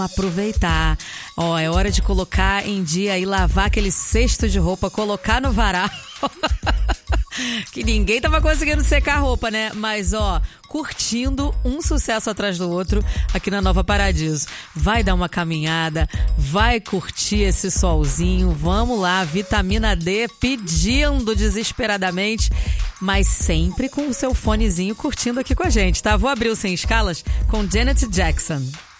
Aproveitar. Ó, é hora de colocar em dia e lavar aquele cesto de roupa, colocar no varal. Que ninguém tava conseguindo secar a roupa, né? Mas, ó, curtindo um sucesso atrás do outro aqui na Nova Paradiso. Vai dar uma caminhada, vai curtir esse solzinho, vamos lá, vitamina D pedindo desesperadamente, mas sempre com o seu fonezinho curtindo aqui com a gente, tá? Vou abrir o Sem Escalas com Janet Jackson.